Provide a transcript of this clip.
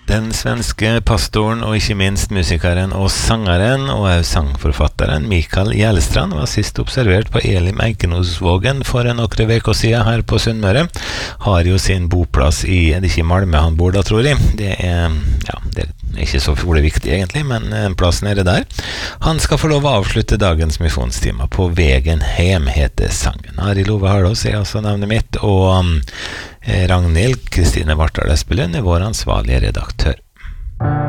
Den svenske pastoren og ikke minst musikeren og sangeren og også sangforfatteren Mikael Gjellstrand var sist observert på Elim Eikenosvågen for noen veker siden her på Sunnmøre. Har jo sin boplass det er ikke Malmö han bor da, tror jeg. Det er ikke så viktig egentlig, men en plass nede der. Han skal få lov å avslutte dagens misjonstime på Vegen hjem, heter sangen. Arild Ove Harlås er altså navnet mitt, og Ragnhild Kristine Vartdal Espelund er vår ansvarlige redaktør.